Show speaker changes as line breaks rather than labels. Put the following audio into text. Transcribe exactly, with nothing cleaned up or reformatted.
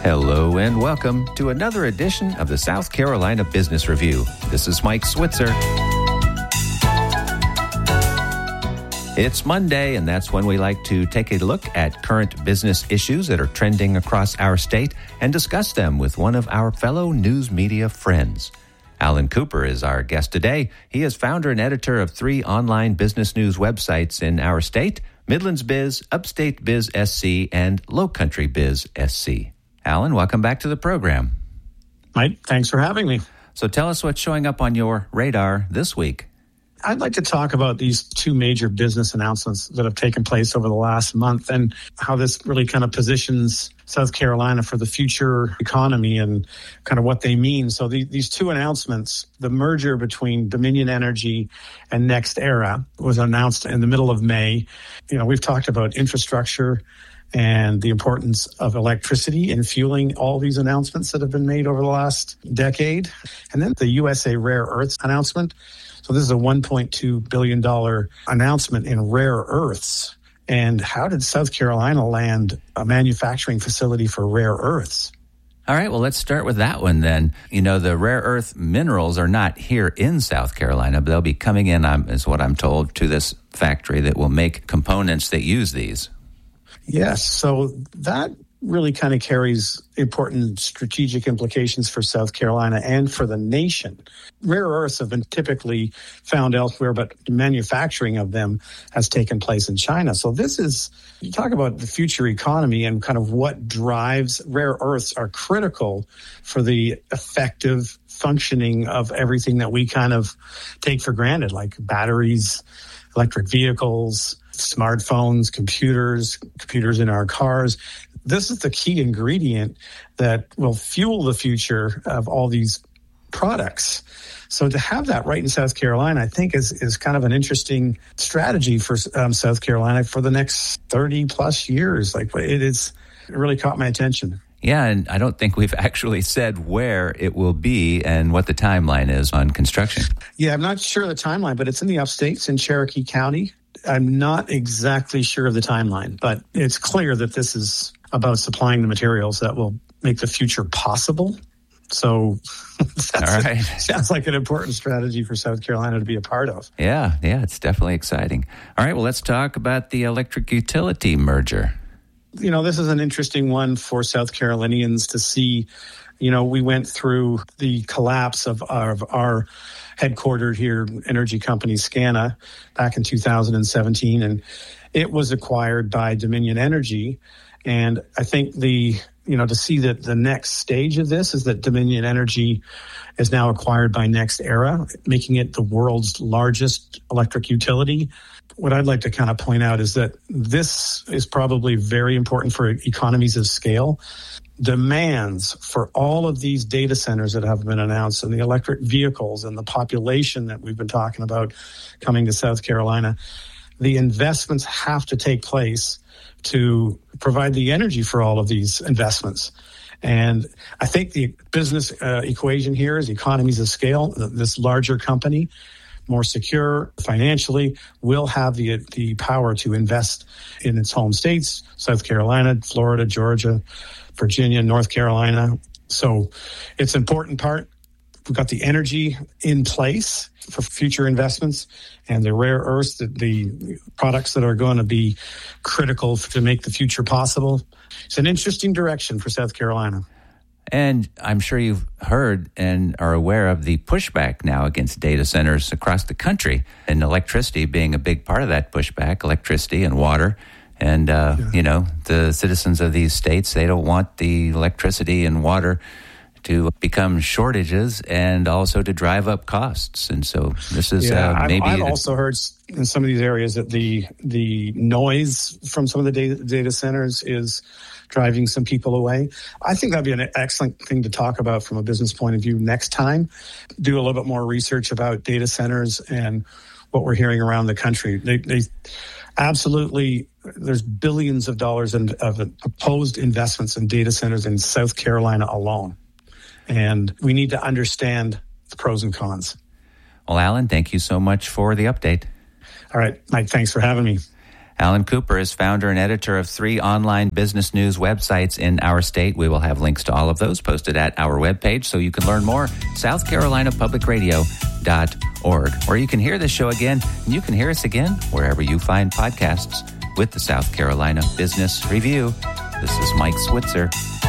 Hello and welcome to another edition of the South Carolina Business Review. This is Mike Switzer. It's Monday, and that's when we like to take a look at current business issues that are trending across our state and discuss them with one of our fellow news media friends. Alan Cooper is our guest today. He is founder and editor of three online business news websites in our state, Midlands Biz, Upstate Biz S C, and Lowcountry Biz S C. Alan, welcome back to the program.
Mike, thanks for having me.
So tell us what's showing up on your radar this week.
I'd like to talk about these two major business announcements that have taken place over the last month and how this really kind of positions South Carolina for the future economy and kind of what they mean. So the, these two announcements, the merger between Dominion Energy and NextEra was announced in the middle of May. You know, we've talked about infrastructure and the importance of electricity in fueling all these announcements that have been made over the last decade. And then the U S A Rare Earths announcement. So this is a one point two billion dollars announcement in rare earths. And how did South Carolina land a manufacturing facility for rare earths?
All right, well, let's start with that one then. You know, the rare earth minerals are not here in South Carolina, but they'll be coming in, um, is what I'm told, to this factory that will make components that use these.
Yes, so that really kind of carries important strategic implications for South Carolina and for the nation. Rare earths have been typically found elsewhere, but manufacturing of them has taken place in China. So this is, you talk about the future economy and kind of what drives rare earths are critical for the effective functioning of everything that we kind of take for granted, like batteries, electric vehicles, smartphones, computers, computers in our cars. This is the key ingredient that will fuel the future of all these products. So to have that right in South Carolina, I think is, is kind of an interesting strategy for um, South Carolina for the next thirty plus years. Like it is, it really caught my attention.
Yeah, and I don't think we've actually said where it will be and what the timeline is on construction.
Yeah, I'm not sure of the timeline, but it's in the upstate. It's in Cherokee County. I'm not exactly sure of the timeline, but it's clear that this is about supplying the materials that will make the future possible. So that's
All right.
a, sounds like an important strategy for South Carolina to be a part of.
Yeah, yeah, it's definitely exciting. All right, well, let's talk about the electric utility merger.
You know, this is an interesting one for South Carolinians to see. You know, we went through the collapse of our, of our headquartered here energy company, SCANA, back in two thousand seventeen, and it was acquired by Dominion Energy. And I think the, you know, to see that the next stage of this is that Dominion Energy is now acquired by NextEra, making it the world's largest electric utility. What I'd like to kind of point out is that this is probably very important for economies of scale. Demands for all of these data centers that have been announced and the electric vehicles and the population that we've been talking about coming to South Carolina, the investments have to take place to provide the energy for all of these investments. And I think the business uh, equation here is economies of scale. This larger company, more secure financially, will have the the power to invest in its home states, South Carolina, Florida, Georgia, Virginia, North Carolina. So it's an important part. We've got the energy in place for future investments and the rare earths, the, the products that are going to be critical to make the future possible. It's an interesting direction for South Carolina.
And I'm sure you've heard and are aware of the pushback now against data centers across the country, and electricity being a big part of that pushback, electricity and water. And, uh, yeah. you know, the citizens of these states, they don't want the electricity and water to become shortages and also to drive up costs. And so this is
yeah,
uh, maybe...
I've, I've also heard in some of these areas that the the noise from some of the data, data centers is driving some people away. I think that'd be an excellent thing to talk about from a business point of view next time. Do a little bit more research about data centers and what we're hearing around the country. They, they absolutely, there's billions of dollars in, of proposed investments in data centers in South Carolina alone. And we need to understand the pros and cons.
Well, Alan, thank you so much for the update.
All right, Mike, thanks for having me.
Alan Cooper is founder and editor of three online business news websites in our state. We will have links to all of those posted at our webpage so you can learn more, south carolina public radio dot org. Or you can hear this show again, and you can hear us again wherever you find podcasts with the South Carolina Business Review. This is Mike Switzer.